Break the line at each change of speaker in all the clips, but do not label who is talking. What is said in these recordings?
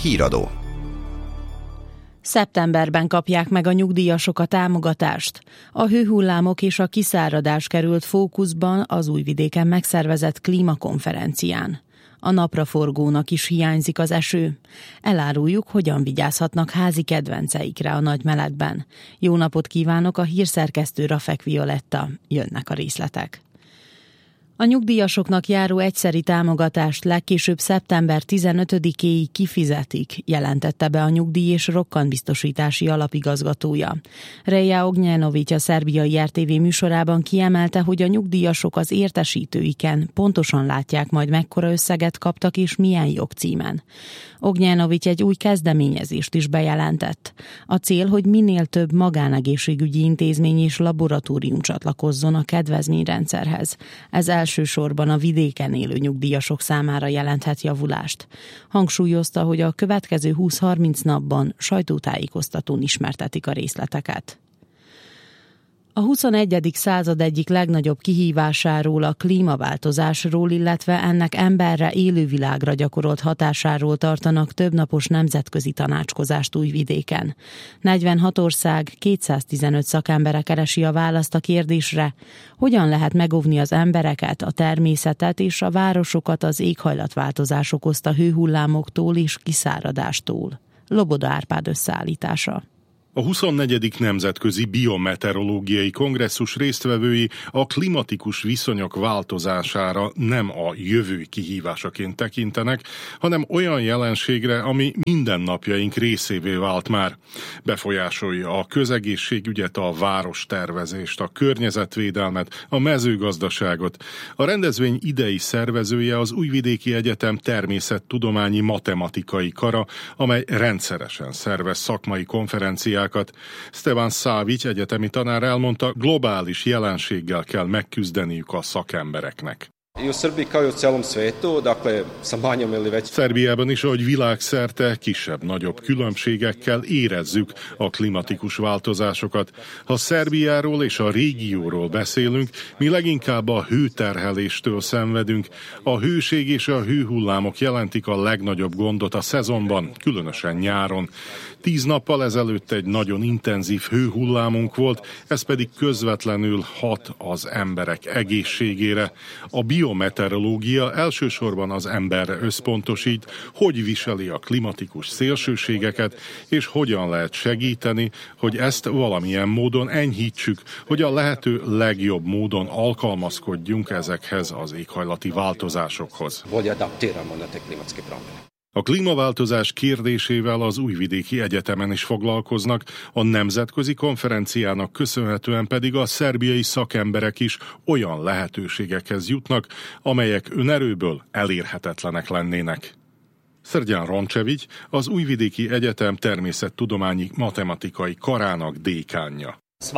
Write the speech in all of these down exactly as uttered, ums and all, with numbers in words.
Híradó.
Szeptemberben kapják meg a nyugdíjasok a támogatást. A hőhullámok és a kiszáradás került fókuszban az Újvidéken megszervezett klímakonferencián. A napraforgónak is hiányzik az eső. Eláruljuk, hogyan vigyázhatnak házi kedvenceikre a nagy melegben. Jó napot kívánok, a hírszerkesztő Rafek Violetta. Jönnek a részletek. A nyugdíjasoknak járó egyszeri támogatást legkésőbb szeptember tizenötödikéig kifizetik, jelentette be a Nyugdíj- és Rokkantbiztosítási Alapigazgatója. Reja Ognjanović a szerbiai er té vé műsorában kiemelte, hogy a nyugdíjasok az értesítőiken pontosan látják majd, mekkora összeget kaptak és milyen jogcímen. Ognjanović egy új kezdeményezést is bejelentett. A cél, hogy minél több magánegészségügyi intézmény és laboratórium csatlakozzon a kedvezményrendszerhez. Ez elsősorban a vidéken élő nyugdíjasok számára jelenthet javulást. Hangsúlyozta, hogy a következő húsz-harminc napban sajtótájékoztatón ismertetik a részleteket. A huszonegyedik század egyik legnagyobb kihívásáról, a klímaváltozásról, illetve ennek emberre, élővilágra gyakorolt hatásáról tartanak többnapos nemzetközi tanácskozást Újvidéken. negyvenhat ország, kétszáztizenöt szakembere keresi a választ a kérdésre, hogyan lehet megóvni az embereket, a természetet és a városokat az éghajlatváltozás okozta hőhullámoktól és kiszáradástól. Loboda Árpád összeállítása.
A huszonnegyedik Nemzetközi Biometeorológiai Kongresszus résztvevői a klimatikus viszonyok változására nem a jövő kihívásaként tekintenek, hanem olyan jelenségre, ami mindennapjaink részévé vált már. Befolyásolja a közegészségügyet, a várostervezést, a környezetvédelmet, a mezőgazdaságot. A rendezvény idei szervezője az Újvidéki Egyetem természettudományi matematikai kara, amely rendszeresen szervez szakmai konferenciákat. Stefan Savić egyetemi tanár elmondta, globális jelenséggel kell megküzdeniük a szakembereknek. Szerbiában is, ahogy világszerte, kisebb-nagyobb különbségekkel érezzük a klimatikus változásokat. Ha Szerbiáról és a régióról beszélünk, mi leginkább a hőterheléstől szenvedünk. A hőség és a hőhullámok jelentik a legnagyobb gondot a szezonban, különösen nyáron. Tíz nappal ezelőtt egy nagyon intenzív hőhullámunk volt, ez pedig közvetlenül hat az emberek egészségére. A biometeorológia elsősorban az emberre összpontosít, hogy viseli a klimatikus szélsőségeket, és hogyan lehet segíteni, hogy ezt valamilyen módon enyhítsük, hogy a lehető legjobb módon alkalmazkodjunk ezekhez az éghajlati változásokhoz. A klímaváltozás kérdésével az Újvidéki Egyetemen is foglalkoznak, a nemzetközi konferenciának köszönhetően pedig a szerbiai szakemberek is olyan lehetőségekhez jutnak, amelyek önerőből elérhetetlenek lennének. Srđan Rončević az Újvidéki Egyetem természettudományi matematikai karának dékánja.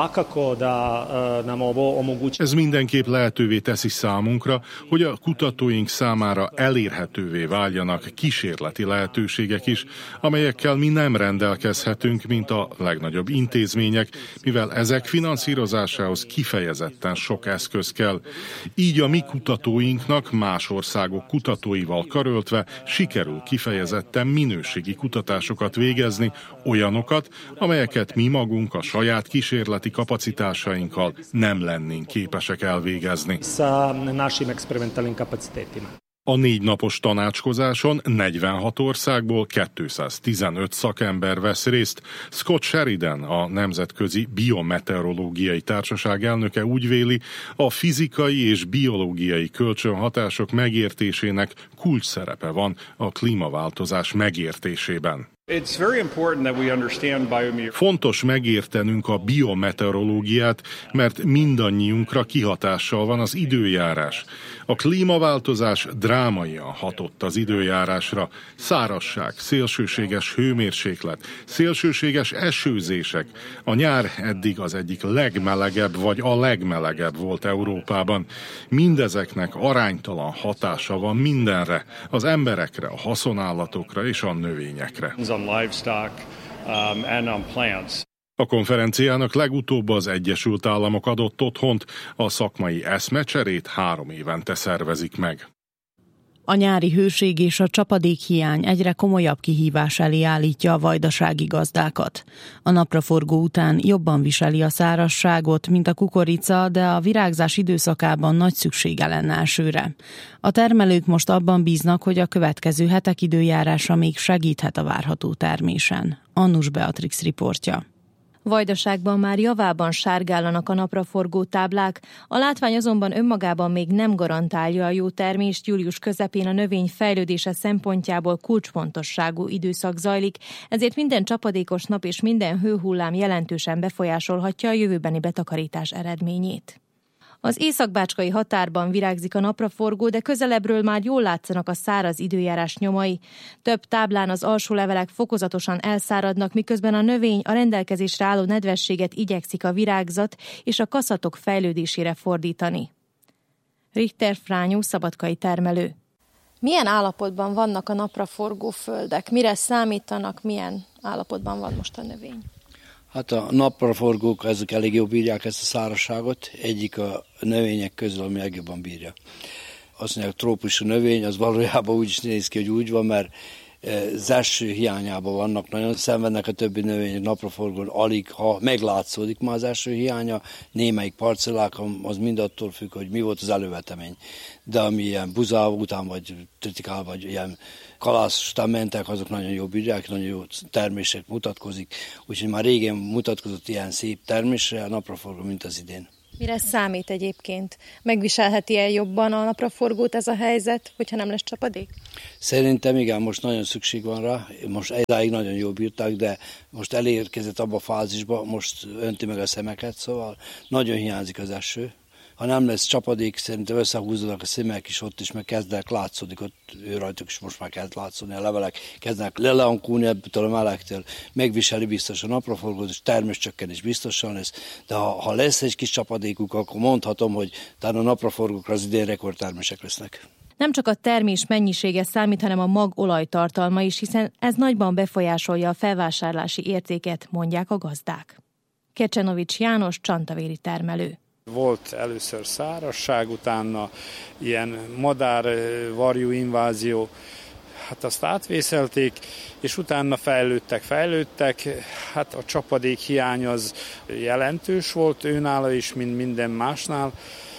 Ez mindenképp lehetővé teszi számunkra, hogy a kutatóink számára elérhetővé váljanak kísérleti lehetőségek is, amelyekkel mi nem rendelkezhetünk, mint a legnagyobb intézmények, mivel ezek finanszírozásához kifejezetten sok eszköz kell. Így a mi kutatóinknak más országok kutatóival karöltve sikerül kifejezetten minőségi kutatásokat végezni, olyanokat, amelyeket mi magunk a saját kísérleti kapacitásainkkal nem lennénk képesek elvégezni. A négy napos tanácskozáson negyvenhat országból kétszáztizenöt szakember vesz részt. Scott Sheridan, a Nemzetközi Biometeorológiai Társaság elnöke úgy véli, a fizikai és biológiai kölcsönhatások megértésének kulcsszerepe van a klímaváltozás megértésében. Fontos megértenünk a biometeorológiát, mert mindannyiunkra kihatással van az időjárás. A klímaváltozás drámaian hatott az időjárásra. Szárazság, szélsőséges hőmérséklet, szélsőséges esőzések. A nyár eddig az egyik legmelegebb vagy a legmelegebb volt Európában. Mindezeknek aránytalan hatása van mindenre, az emberekre, a haszonállatokra és a növényekre. A konferenciának legutóbb az Egyesült Államok adott otthont, a szakmai eszmecserét három évente szervezik meg.
A nyári hőség és a csapadékhiány egyre komolyabb kihívás elé állítja a vajdasági gazdákat. A napraforgó után jobban viseli a szárazságot, mint a kukorica, de a virágzás időszakában nagy szüksége lenne esőre. A termelők most abban bíznak, hogy a következő hetek időjárása még segíthet a várható termésen. Annus Beatrix riportja.
Vajdaságban már javában sárgállanak a napraforgó táblák, a látvány azonban önmagában még nem garantálja a jó termést. Július közepén a növény fejlődése szempontjából kulcsfontosságú időszak zajlik, ezért minden csapadékos nap és minden hőhullám jelentősen befolyásolhatja a jövőbeni betakarítás eredményét. Az északbácskai határban virágzik a napraforgó, de közelebbről már jól látszanak a száraz időjárás nyomai. Több táblán az alsó levelek fokozatosan elszáradnak, miközben a növény a rendelkezésre álló nedvességet igyekszik a virágzat és a kaszatok fejlődésére fordítani. Richter Frányó, szabadkai termelő. Milyen állapotban vannak a napraforgó földek? Mire számítanak, milyen állapotban van most a növény?
Hát a napraforgók ezek elég jól bírják ezt a szárazságot, egyik a növények közül, ami legjobban bírja. Azt mondják, trópusi növény, az valójában úgy is néz ki, hogy úgy van, mert az eső hiányában vannak, nagyon szenvednek a többi növények, napraforgón alig, ha meglátszódik már az eső hiánya, némelyik parcellákon az mind attól függ, hogy mi volt az elővetemény. De ami ilyen buzá után, vagy tritikál, vagy ilyen kalász után mentek, azok nagyon jó bírják, nagyon jó termések mutatkozik, úgyhogy már régen mutatkozott ilyen szép termésre a napraforgó, mint az idén.
Mire számít egyébként? Megviselheti-e jobban a napraforgót ez a helyzet, hogyha nem lesz csapadék?
Szerintem igen, most nagyon szükség van rá. Most egyáig nagyon jól bírták, de most elérkezett abba a fázisba, most önti meg a szemeket, szóval nagyon hiányzik az eső. Ha nem lesz csapadék, szerintem összehúzódnak a szemek is ott is, meg kezdenek látszódik, ott ő rajtuk is most már kezd látszódni, a levelek kezdenek leleankulni ebből a melegtől, megviseli biztos a napraforgót, és terméscsökkenés biztosan lesz, de ha, ha lesz egy kis csapadékuk, akkor mondhatom, hogy talán a napraforgókra az idén rekordtermések lesznek.
Nem csak a termés mennyisége számít, hanem a mag olajtartalma is, hiszen ez nagyban befolyásolja a felvásárlási értéket, mondják a gazdák. Kecsenovics János, csantavéri termelő.
Volt először szárazság, utána ilyen madár-varjú invázió, hát azt átvészelték, és utána fejlődtek, fejlődtek, hát a csapadék hiány az jelentős volt őnála is, mint minden másnál,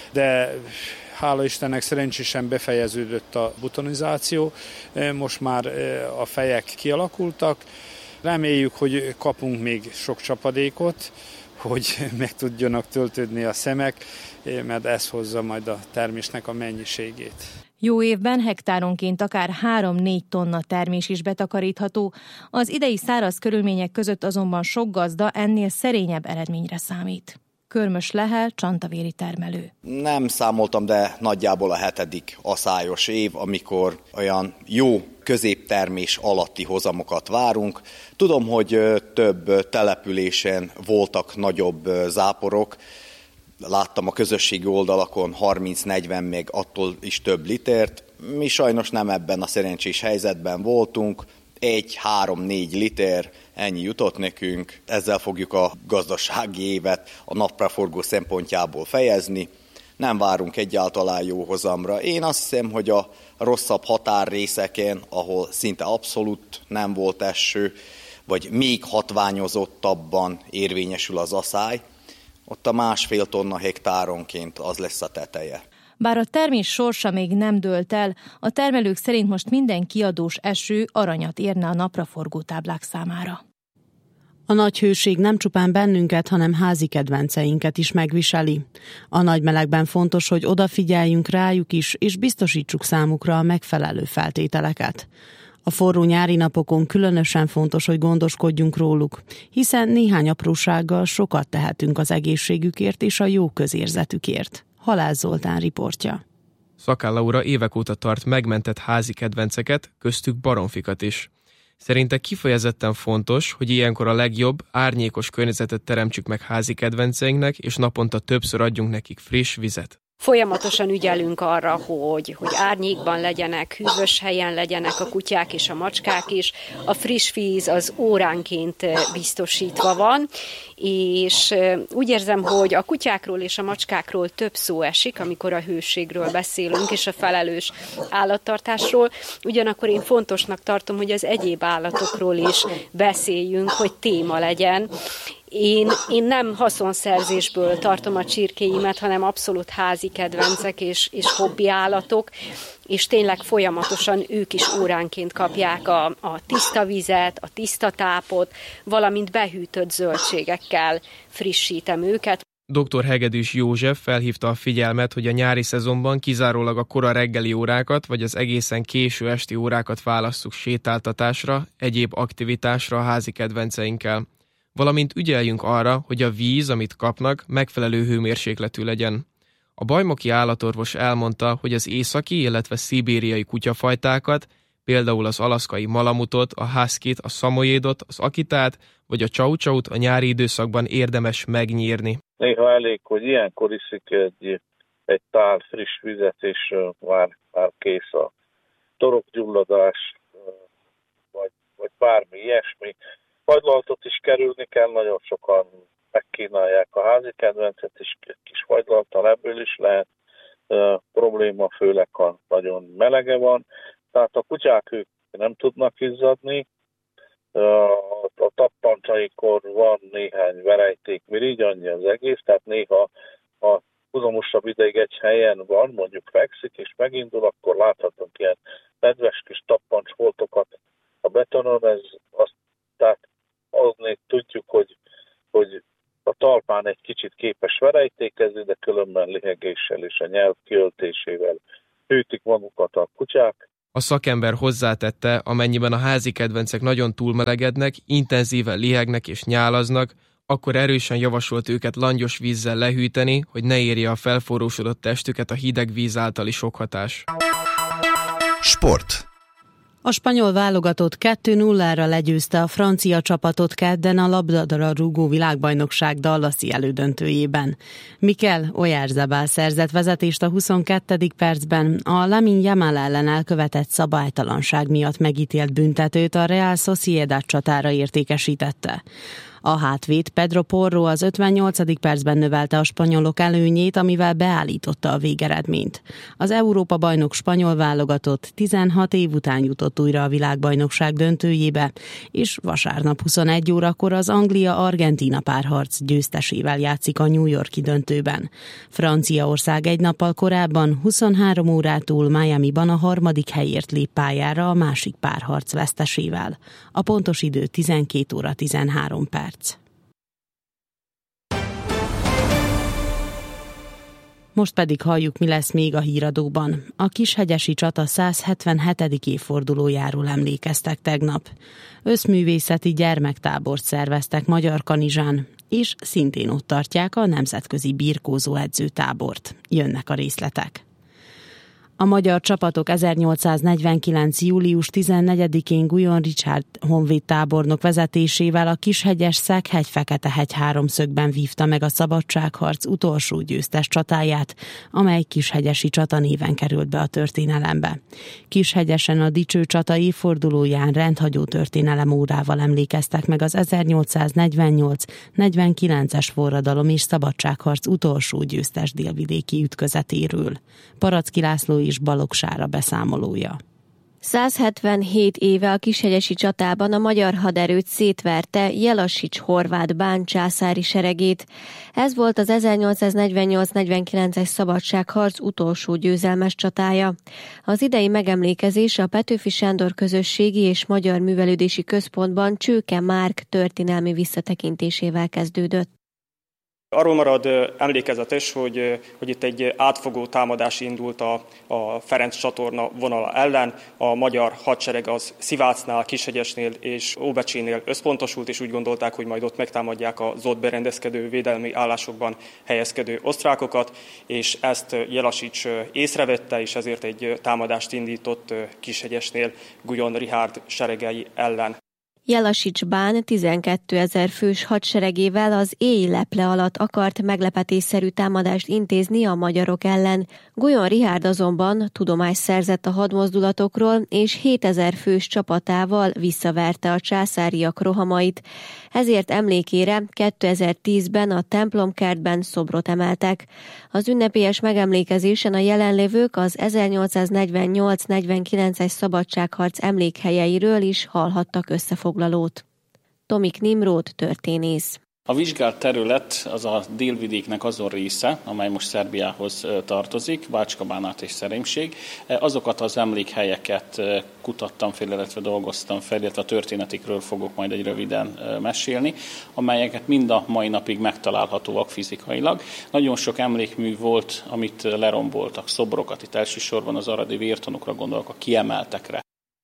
de hála Istennek szerencsésen befejeződött a butonizáció, most már a fejek kialakultak, reméljük, hogy kapunk még sok csapadékot, hogy meg tudjanak töltődni a szemek, mert ez hozza majd a termésnek a mennyiségét.
Jó évben hektáronként akár három-négy tonna termés is betakarítható, az idei száraz körülmények között azonban sok gazda ennél szerényebb eredményre számít. Körmös Lehel, csantavéri termelő.
Nem számoltam, de nagyjából a hetedik aszályos év, amikor olyan jó középtermés alatti hozamokat várunk. Tudom, hogy több településen voltak nagyobb záporok, láttam a közösségi oldalakon harminc-negyven, még attól is több litert. Mi sajnos nem ebben a szerencsés helyzetben voltunk, egy, három, négy liter, ennyi jutott nekünk. Ezzel fogjuk a gazdasági évet a napraforgó szempontjából fejezni. Nem várunk egyáltalán jó hozamra. Én azt hiszem, hogy a rosszabb határrészeken, ahol szinte abszolút nem volt eső, vagy még hatványozottabban érvényesül az aszály, ott a másfél tonna hektáronként az lesz a teteje.
Bár a termés sorsa még nem dőlt el, a termelők szerint most minden kiadós eső aranyat érne a napraforgó táblák számára.
A nagy hőség nem csupán bennünket, hanem házi kedvenceinket is megviseli. A nagy melegben fontos, hogy odafigyeljünk rájuk is, és biztosítsuk számukra a megfelelő feltételeket. A forró nyári napokon különösen fontos, hogy gondoskodjunk róluk, hiszen néhány aprósággal sokat tehetünk az egészségükért és a jó közérzetükért. Halász Zoltán riportja.
Szakál Laura évek óta tart megmentett házi kedvenceket, köztük baromfikat is. Szerinte kifejezetten fontos, hogy ilyenkor a legjobb, árnyékos környezetet teremtsük meg házi kedvenceinknek, és naponta többször adjunk nekik friss vizet.
Folyamatosan ügyelünk arra, hogy, hogy árnyékban legyenek, hűvös helyen legyenek a kutyák és a macskák is. A friss víz az óránként biztosítva van, és úgy érzem, hogy a kutyákról és a macskákról több szó esik, amikor a hőségről beszélünk, és a felelős állattartásról. Ugyanakkor én fontosnak tartom, hogy az egyéb állatokról is beszéljünk, hogy téma legyen. Én, én nem haszonszerzésből tartom a csirkéimet, hanem abszolút házi kedvencek és, és hobbi állatok, és tényleg folyamatosan ők is óránként kapják a, a tiszta vizet, a tiszta tápot, valamint behűtött zöldségekkel frissítem őket.
doktor Hegedűs József felhívta a figyelmet, hogy a nyári szezonban kizárólag a kora reggeli órákat, vagy az egészen késő esti órákat válasszuk sétáltatásra, egyéb aktivitásra a házi kedvenceinkkel. Valamint ügyeljünk arra, hogy a víz, amit kapnak, megfelelő hőmérsékletű legyen. A bajnoki állatorvos elmondta, hogy az északi, illetve szibériai kutyafajtákat, például az alaszkai malamutot, a huskit, a szamoyédot, az akitát, vagy a csau-csaut a nyári időszakban érdemes megnyírni.
Néha elég, hogy ilyenkor iszik egy, egy tál friss vizet, és már, már kész a torokgyulladás, vagy, vagy bármi ilyesmi. Fagylaltot is kerülni kell, nagyon sokan megkínálják a házi kedvencet, és kis fagylalttal ebből is lehet e, probléma, főleg ha nagyon melege van. Tehát a kutyák ők nem tudnak izzadni, e, a tappancsaikor van néhány verejték mirigy, annyi az egész, tehát néha a huzamosabb ideig egy helyen van, mondjuk fekszik, és megindul, akkor láthatunk ilyen nedves kis tappancsfoltokat a betonon, ez azt, tehát aznél tudjuk, hogy, hogy a talpán egy kicsit képes verejtékezni, de különben lihegéssel és a nyelv kiöltésével hűtik magukat a kutyák.
A szakember hozzátette, amennyiben a házi kedvencek nagyon túlmelegednek, intenzíven lihegnek és nyálaznak, akkor erősen javasolt őket langyos vízzel lehűteni, hogy ne érje a felforrósodott testüket a hideg víz általi sokhatás.
Sport.
A spanyol válogatott kettő nullára legyőzte a francia csapatot kedden a labdarúgó világbajnokság dallasi elődöntőjében. Mikel Oyarzabal szerzett vezetést a huszonkettedik percben, a Lamine Yamal ellen elkövetett szabálytalanság miatt megítélt büntetőt a Real Sociedad csatára értékesítette. A hátvéd Pedro Porro az ötvennyolcadik percben növelte a spanyolok előnyét, amivel beállította a végeredményt. Az Európa-bajnok spanyol válogatott tizenhat év után jutott újra a világbajnokság döntőjébe, és vasárnap huszonegy órakor az Anglia-Argentína párharc győztesével játszik a New York-i döntőben. Franciaország egy nappal korábban huszonhárom órától Miamiban a harmadik helyért lép pályára a másik párharc vesztesével. A pontos idő tizenkét óra tizenhárom perc. Most pedig halljuk, mi lesz még a híradóban. A Kishegyesi csata száz hetvenhetedik évfordulójáról emlékeztek tegnap. Összművészeti gyermektábort szerveztek Magyarkanizsán, és szintén ott tartják a nemzetközi birkózó edzőtábort. Jönnek a részletek. A magyar csapatok ezernyolcszáznegyvenkilenc. július tizennegyedikén Guyon Richard honvéd tábornok vezetésével a Kishegyes Szeghegy-Feketehegy háromszögben vívta meg a szabadságharc utolsó győztes csatáját, amely Kishegyesi csata néven került be a történelembe. Kishegyesen a dicső csata évfordulóján rendhagyó történelem órával emlékeztek meg az ezernyolcszáznegyvennyolc negyvenkilences forradalom és szabadságharc utolsó győztes délvidéki ütközetéről. Paracki László és Balogh Sára beszámolója.
száz hetvenhét éve a Kishegyesi csatában a magyar haderőt szétverte Jellasics horvát bán császári seregét. Ez volt az ezernyolcszáznegyvennyolc negyvenkilences szabadságharc utolsó győzelmes csatája. Az idei megemlékezés a Petőfi Sándor Közösségi és Magyar Művelődési Központban Csőke Márk történelmi visszatekintésével kezdődött.
Arról marad emlékezetes, hogy, hogy itt egy átfogó támadás indult a, a Ferenc csatorna vonala ellen. A magyar hadsereg az Szivácnál, Kishegyesnél és Óbecsénél összpontosult, és úgy gondolták, hogy majd ott megtámadják az ott berendezkedő védelmi állásokban helyezkedő osztrákokat, és ezt Jellasics észrevette, és ezért egy támadást indított Kishegyesnél Guyon Richard seregei ellen.
Jelasicsbán tizenkétezer fős hadseregével az éjleple alatt akart meglepetésszerű támadást intézni a magyarok ellen. Golyón Richárd azonban tudomást szerzett a hadmozdulatokról, és hétezer fős csapatával visszaverte a császáriak rohamait. Ezért emlékére kétezer-tízben a templomkertben szobrot emeltek. Az ünnepélyes megemlékezésen a jelenlévők az ezernyolcszáznegyvennyolc negyvenkilences szabadságharc emlékhelyeiről is hallhattak összefoglalót. Tomik Nimród történész.
A vizsgált terület az a délvidéknek azon része, amely most Szerbiához tartozik, Bácska-Bánát és Szerémség. Azokat az emlékhelyeket kutattam fel, illetve dolgoztam fel, illetve a történetikről fogok majd egy röviden mesélni, amelyeket mind a mai napig megtalálhatóak fizikailag. Nagyon sok emlékmű volt, amit leromboltak, szobrokat, itt elsősorban az aradi vértanúkra gondolok, a kiemeltekre.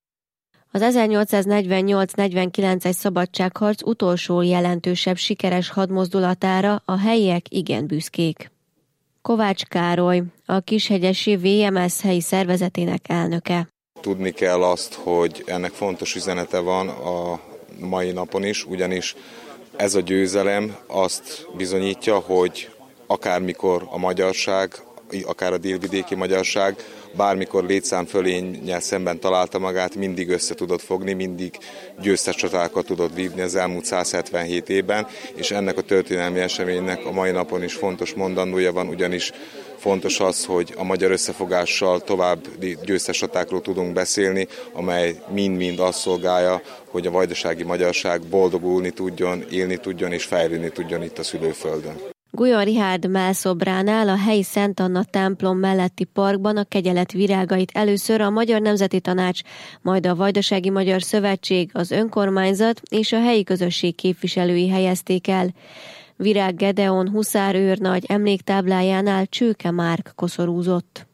Az ezernyolcszáznegyvennyolc negyvenkilences szabadságharc utolsó jelentősebb sikeres hadmozdulatára a helyiek igen büszkék. Kovács Károly, a Kishegyesi vé em es helyi szervezetének elnöke.
Tudni kell azt, hogy ennek fontos üzenete van a mai napon is, ugyanis ez a győzelem azt bizonyítja, hogy akármikor a magyarság, akár a délvidéki magyarság, bármikor létszámfölénnyel szemben találta magát, mindig össze tudott fogni, mindig győztes csatákat tudott vívni az elmúlt száz hetvenhét évben, és ennek a történelmi eseménynek a mai napon is fontos mondandója van, ugyanis fontos az, hogy a magyar összefogással további győztes csatákról tudunk beszélni, amely mind-mind azt szolgálja, hogy a vajdasági magyarság boldogulni tudjon, élni tudjon és fejlődni tudjon itt a szülőföldön.
Golyón Richárd mellszobránál a helyi Szent Anna templom melletti parkban a kegyelet virágait először a Magyar Nemzeti Tanács, majd a Vajdasági Magyar Szövetség, az önkormányzat és a helyi közösség képviselői helyezték el. Virág Gedeon huszárőrnagy emléktáblájánál Csőke Márk koszorúzott.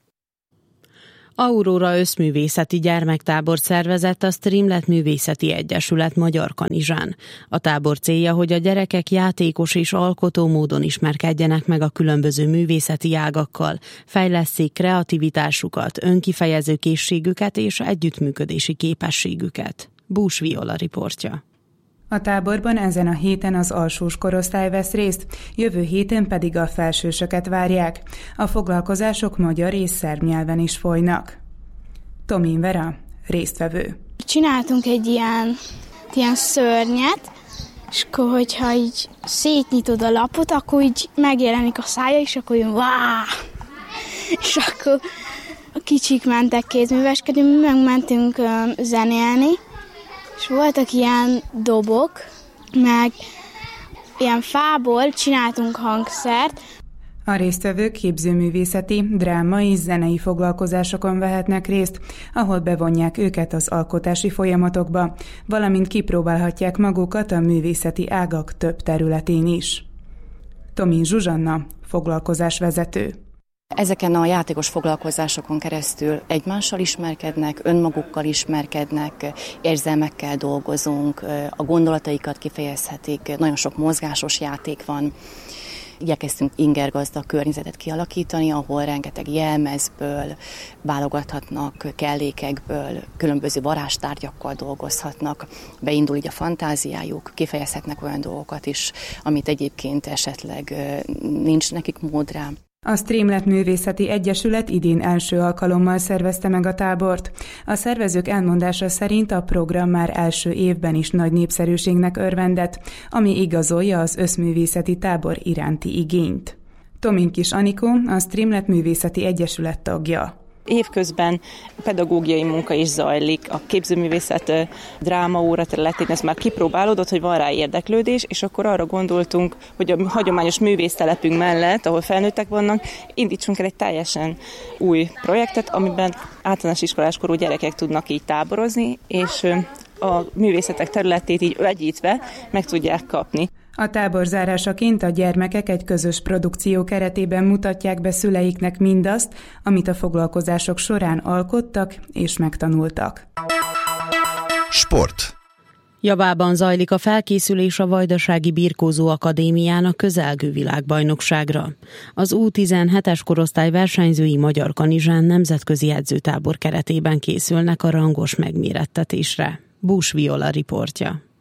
Aurora összművészeti gyermektábort szervezett a Streamlet Művészeti Egyesület Magyarkanizsán. A tábor célja, hogy a gyerekek játékos és alkotó módon ismerkedjenek meg a különböző művészeti ágakkal, fejlesszék kreativitásukat, önkifejező készségüket és együttműködési képességüket. Bús Viola riportja.
A táborban ezen a héten az alsós korosztály vesz részt, jövő héten pedig a felsősöket várják. A foglalkozások magyar és szerb nyelven is folynak. Tomin Vera, résztvevő.
Csináltunk egy ilyen, ilyen szörnyet, és akkor, hogyha így szétnyitod a lapot, akkor így megjelenik a szája, és akkor jön váááá! És akkor a kicsik mentek kézműveskedni, mi megmentünk zenélni, és voltak ilyen dobok, meg ilyen fából csináltunk hangszert.
A résztvevők képzőművészeti, dráma és zenei foglalkozásokon vehetnek részt, ahol bevonják őket az alkotási folyamatokba, valamint kipróbálhatják magukat a művészeti ágak több területén is. Tomin Zsuzsanna, foglalkozásvezető.
Ezeken a játékos foglalkozásokon keresztül egymással ismerkednek, önmagukkal ismerkednek, érzelmekkel dolgozunk, a gondolataikat kifejezhetik, nagyon sok mozgásos játék van. Igyekeztünk ingergazdag környezetet kialakítani, ahol rengeteg jelmezből válogathatnak, kellékekből, különböző varázstárgyakkal dolgozhatnak, beindul így a fantáziájuk, kifejezhetnek olyan dolgokat is, amit egyébként esetleg nincs nekik mód rá.
A Streamlet Művészeti Egyesület idén első alkalommal szervezte meg a tábort. A szervezők elmondása szerint a program már első évben is nagy népszerűségnek örvendett, ami igazolja az összművészeti tábor iránti igényt. Tominkis Anikó, a Streamlet Művészeti Egyesület tagja.
Évközben pedagógiai munka is zajlik. A képzőművészet drámaóra területén ez már kipróbálódott, hogy van rá érdeklődés, és akkor arra gondoltunk, hogy a hagyományos művésztelepünk mellett, ahol felnőttek vannak, indítsunk el egy teljesen új projektet, amiben általános iskoláskorú gyerekek tudnak így táborozni, és a művészetek területét így vegyítve meg tudják kapni.
A tábor zárásaként a gyermekek egy közös produkció keretében mutatják be szüleiknek mindazt, amit a foglalkozások során alkottak és megtanultak.
Sport.
Javában zajlik a felkészülés a Vajdasági Birkózó Akadémián a közelgő világbajnokságra. Az U tizenhetes korosztály versenyzői Magyarkanizsán nemzetközi edzőtábor keretében készülnek a rangos megmérettetésre. Bús Viola riportja.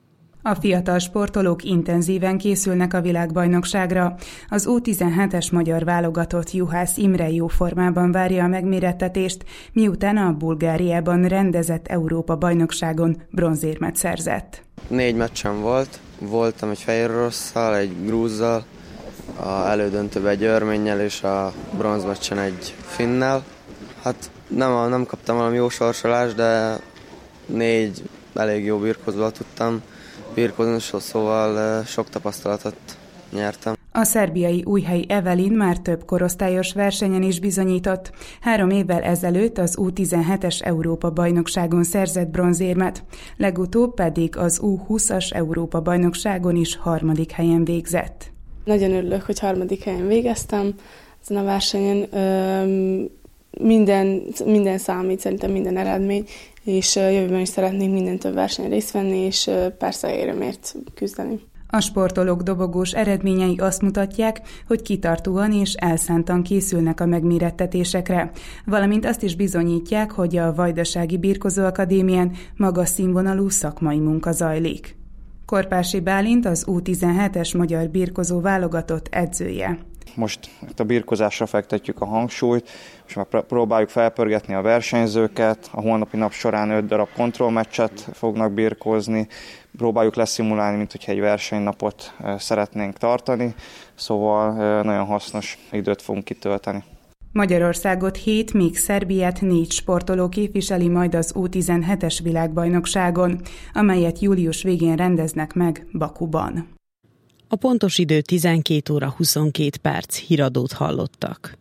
A fiatal sportolók intenzíven készülnek a világbajnokságra. Az U tizenhetes magyar válogatott Juhász Imre jó formában várja a megmérettetést, miután a Bulgáriában rendezett Európa-bajnokságon bronzérmet szerzett.
Négy meccsem volt, voltam egy fehér orosszal, egy grúzzal, a elődöntőben egy örménnyel és a bronzmeccsen egy finnel. Hát nem, nem kaptam valami jó sorsolást, de négy elég jó birkózóval tudtam birkózni, szóval sok tapasztalatot nyertem.
A szerbiai Újhelyi Evelin már több korosztályos versenyen is bizonyított. Három évvel ezelőtt az U tizenhetes Európa-bajnokságon szerzett bronzérmet, legutóbb pedig az U húszas Európa-bajnokságon is harmadik helyen végzett.
Nagyon örülök, hogy harmadik helyen végeztem ezen a versenyen. Minden, minden számít, szerintem minden eredmény, és jövőben is szeretnék minden több versenyen részt venni, és persze éremért küzdeni.
A sportolók dobogós eredményei azt mutatják, hogy kitartóan és elszántan készülnek a megmérettetésekre, valamint azt is bizonyítják, hogy a Vajdasági Birkozó Akadémián magas színvonalú szakmai munka zajlik. Korpási Bálint az U tizenhetes magyar birkozó válogatott edzője.
Most itt a birkozásra fektetjük a hangsúlyt, és már próbáljuk felpörgetni a versenyzőket, a holnapi nap során öt darab kontrollmeccset fognak birkózni, próbáljuk leszimulálni, mint hogyha egy versenynapot szeretnénk tartani, szóval nagyon hasznos időt fogunk kitölteni.
Magyarországot hét, míg Szerbiát négy sportoló képviseli majd az U tizenhetes világbajnokságon, amelyet július végén rendeznek meg Bakuban.
A pontos idő tizenkét óra huszonkét perc, híradót hallottak.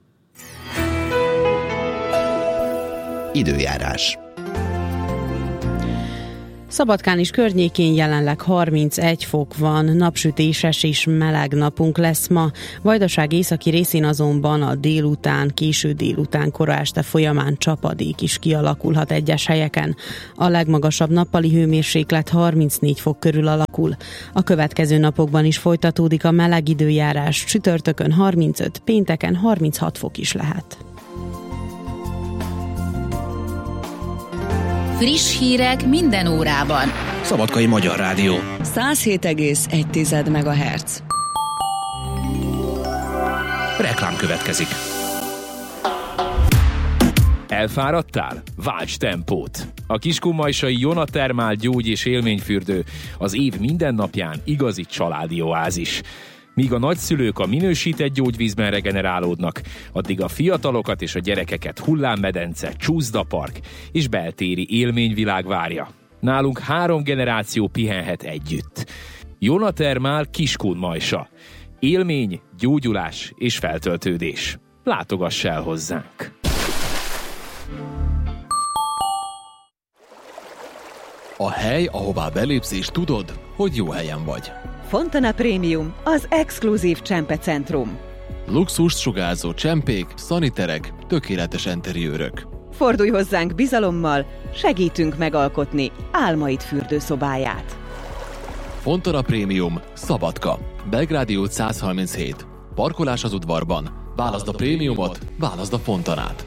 Időjárás.
Szabadkán is környékén jelenleg harmincegy fok van, napsütéses és meleg napunk lesz ma. Vajdaság északi részén azonban a délután, késő délután, kora este folyamán csapadék is kialakulhat egyes helyeken. A legmagasabb nappali hőmérséklet harmincnégy fok körül alakul. A következő napokban is folytatódik a meleg időjárás, csütörtökön harmincöt, pénteken harminchat fok is lehet.
Friss hírek minden órában.
Szabadkai Magyar Rádió.
száz hét egész egy megahertz.
Reklám következik.
Elfáradtál? Válts tempót! A kiskunmajsai Jonatermál gyógy- és élményfürdő az év minden napján igazi családi oázis. Míg a nagyszülők a minősített gyógyvízben regenerálódnak, addig a fiatalokat és a gyerekeket hullámmedence, csúszdapark és beltéri élményvilág várja. Nálunk három generáció pihenhet együtt. Jonatermál Kiskunmajsa. Élmény, gyógyulás és feltöltődés. Látogass el hozzánk!
A hely, ahová belépsz és tudod, hogy jó helyen vagy.
Fontana Premium, az exkluzív csempecentrum.
Luxust sugárzó csempék, szaniterek, tökéletes enteriőrök.
Fordulj hozzánk bizalommal, segítünk megalkotni álmaid fürdőszobáját.
Fontana Premium, Szabadka, Belgrádi út száz harminchét. Parkolás az udvarban. Válaszd a prémiumot, válaszd a Fontanát.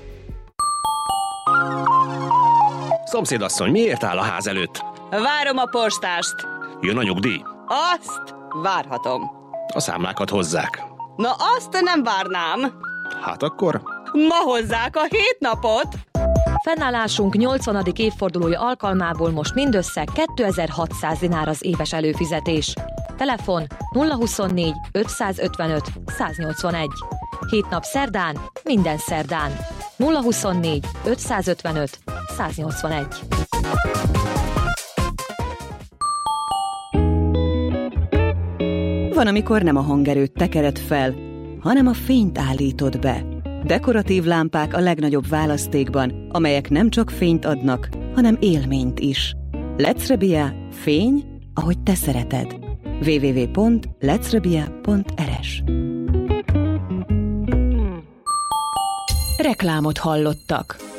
Szomszédasszony, miért áll a ház előtt?
Várom a postást.
Jön a nyugdíj?
Azt várhatom.
A számlákat hozzák.
Na azt nem várnám.
Hát akkor?
Ma hozzák a hét napot.
Fennállásunk nyolcvanadik évfordulója alkalmából most mindössze kétezer-hatszáz dinár az éves előfizetés. Telefon nulla huszonnégy ötszázötvenöt száznyolcvanegy. Hét nap szerdán, minden szerdán. nulla huszonnégy ötszázötvenöt száznyolcvanegy.
Van, amikor nem a hangerőt tekered fel, hanem a fényt állítod be. Dekoratív lámpák a legnagyobb választékban, amelyek nem csak fényt adnak, hanem élményt is. Lecrebia, fény, ahogy te szereted. double-u double-u double-u pont lecrebia pont er es.
Reklámot hallottak.